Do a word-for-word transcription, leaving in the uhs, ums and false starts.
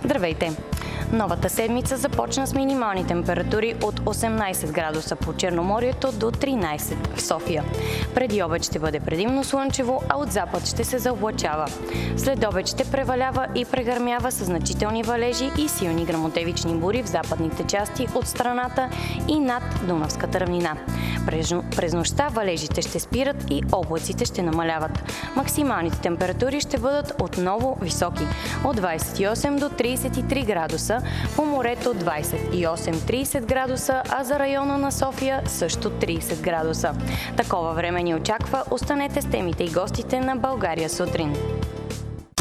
Здравейте! Новата седмица започна с минимални температури от осемнайсет градуса по Черноморието до тринайсет в София. Преди обед ще бъде предимно слънчево, а от запад ще се заоблачава. След обед ще превалява и прегърмява с значителни валежи и силни гръмотевични бури в западните части от страната и над Дунавската равнина. През, през нощта валежите ще спират и облаците ще намаляват. Максималните температури ще бъдат отново високи – от двайсет и осем до трийсет и три градуса, по морето двайсет и осем до трийсет градуса, а за района на София също трийсет градуса. Такова време ни очаква. Останете с темите и гостите на България сутрин.